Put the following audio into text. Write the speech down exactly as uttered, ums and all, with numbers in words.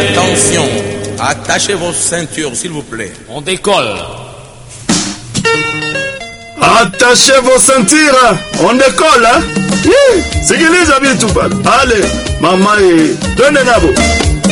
Attention, attachez vos ceintures s'il vous plaît. On décolle. Attachez vos ceintures, on décolle, hein? Sikiliza vitu pale. Ale, mama, twende nabo.